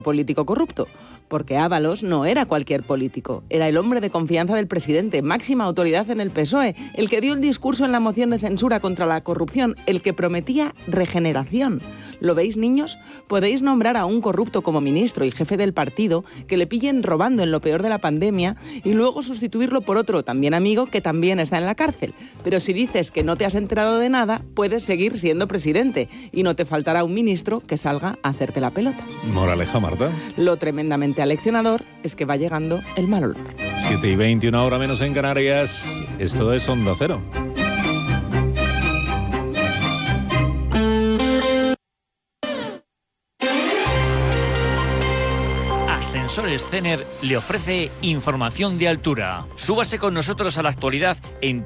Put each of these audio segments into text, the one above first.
político corrupto, porque Ábalos no era cualquier político, era el hombre de confianza del presidente, máxima autoridad en el PSOE, el que dio el discurso en la moción de censura contra la corrupción, el que prometía regeneración. ¿Lo veis, niños? Podéis nombrar a un corrupto como ministro y jefe del partido, que le pillen robando en lo peor de la pandemia, y luego sustituirlo por otro también amigo que también está en la cárcel. Pero si dices que no te has enterado de nada, puedes seguir siendo presidente, y no te faltará un ministro que salga a hacerte la pelota. Moraleja, Marta. Lo tremendamente aleccionador es que va llegando el mal olor. 7:20, una hora menos en Canarias. Esto es Onda Cero. Ascensores Cener le ofrece información de altura. Súbase con nosotros a la actualidad en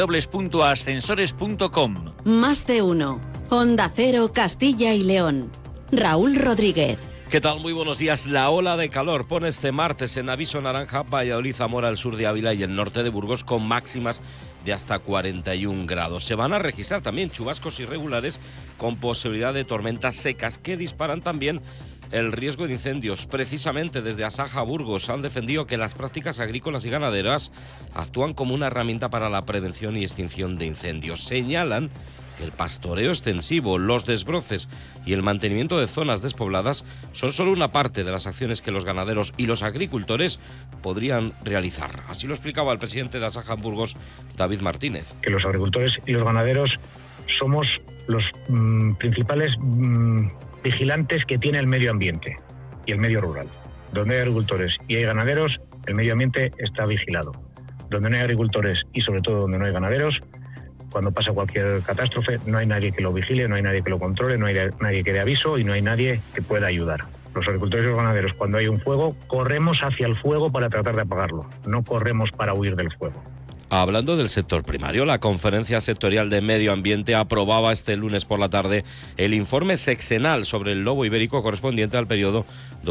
www.ascensores.com. Más de uno. Onda Cero, Castilla y León. Raúl Rodríguez. ¿Qué tal? Muy buenos días. La ola de calor pone este martes en aviso naranja Valladolid, Zamora, el sur de Ávila y el norte de Burgos, con máximas de hasta 41 grados. Se van a registrar también chubascos irregulares con posibilidad de tormentas secas que disparan también el riesgo de incendios. Precisamente desde Asaja Burgos han defendido que las prácticas agrícolas y ganaderas actúan como una herramienta para la prevención y extinción de incendios. Señalan que el pastoreo extensivo, los desbroces y el mantenimiento de zonas despobladas son solo una parte de las acciones que los ganaderos y los agricultores podrían realizar. Así lo explicaba el presidente de Asaja Burgos, David Martínez. Que los agricultores y los ganaderos somos los principales vigilantes que tiene el medio ambiente y el medio rural. Donde hay agricultores y hay ganaderos, el medio ambiente está vigilado. Donde no hay agricultores y sobre todo donde no hay ganaderos, cuando pasa cualquier catástrofe, no hay nadie que lo vigile, no hay nadie que lo controle, no hay nadie que dé aviso y no hay nadie que pueda ayudar. Los agricultores y los ganaderos, cuando hay un fuego, corremos hacia el fuego para tratar de apagarlo, no corremos para huir del fuego. Hablando del sector primario, la Conferencia Sectorial de Medio Ambiente aprobaba este lunes por la tarde el informe sexenal sobre el lobo ibérico correspondiente al periodo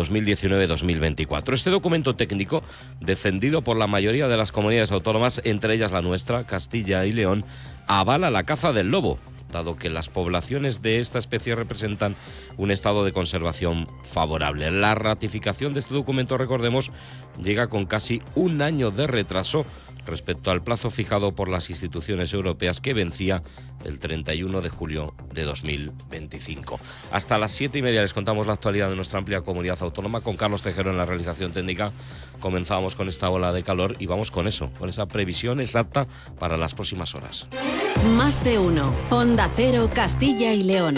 2019-2024. Este documento técnico, defendido por la mayoría de las comunidades autónomas, entre ellas la nuestra, Castilla y León, avala la caza del lobo, dado que las poblaciones de esta especie representan un estado de conservación favorable. La ratificación de este documento, recordemos, llega con casi un año de retraso respecto al plazo fijado por las instituciones europeas, que vencía el 31 de julio de 2025. Hasta las 7:30 les contamos la actualidad de nuestra amplia comunidad autónoma con Carlos Tejero en la realización técnica. Comenzábamos con esta ola de calor y vamos con eso, con esa previsión exacta para las próximas horas. Más de uno. Onda Cero, Castilla y León.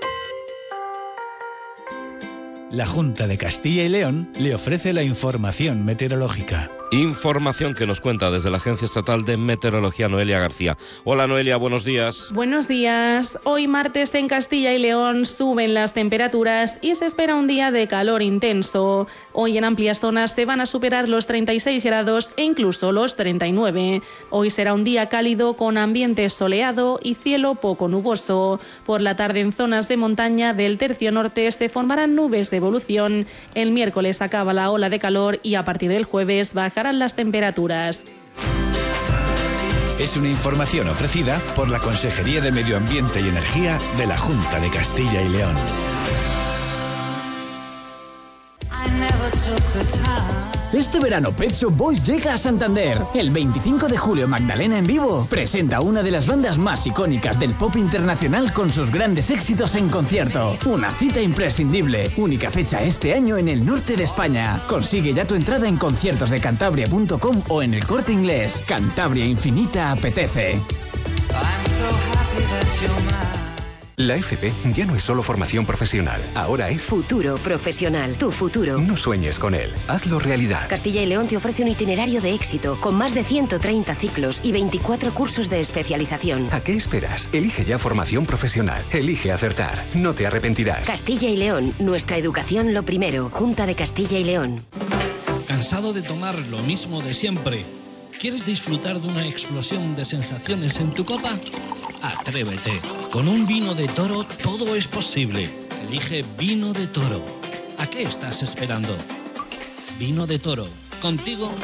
La Junta de Castilla y León le ofrece la información meteorológica. Información que nos cuenta desde la Agencia Estatal de Meteorología Noelia García. Hola Noelia, buenos días. Buenos días. Hoy martes en Castilla y León suben las temperaturas y se espera un día de calor intenso. Hoy en amplias zonas se van a superar los 36 grados e incluso los 39. Hoy será un día cálido con ambiente soleado y cielo poco nuboso. Por la tarde en zonas de montaña del tercio norte se formarán nubes de evolución. El miércoles acaba la ola de calor y a partir del jueves bajarán las temperaturas. Es una información ofrecida por la Consejería de Medio Ambiente y Energía de la Junta de Castilla y León. Este verano Pet Shop Boys llega a Santander. El 25 de julio Magdalena en vivo presenta una de las bandas más icónicas del pop internacional con sus grandes éxitos en concierto. Una cita imprescindible. Única fecha este año en el norte de España. Consigue ya tu entrada en conciertosdecantabria.com o en el Corte Inglés. Cantabria Infinita apetece. La FP ya no es solo formación profesional, ahora es futuro profesional, tu futuro. No sueñes con él, hazlo realidad. Castilla y León te ofrece un itinerario de éxito con más de 130 ciclos y 24 cursos de especialización. ¿A qué esperas? Elige ya formación profesional, elige acertar, no te arrepentirás. Castilla y León, nuestra educación lo primero. Junta de Castilla y León. ¿Cansado de tomar lo mismo de siempre? ¿Quieres disfrutar de una explosión de sensaciones en tu copa? Atrévete. Con un vino de Toro todo es posible. Elige Vino de Toro. ¿A qué estás esperando? Vino de Toro. Contigo